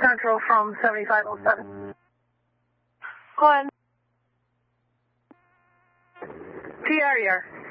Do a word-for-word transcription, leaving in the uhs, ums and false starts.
Central from seventy-five oh seven. Go on. T R E R.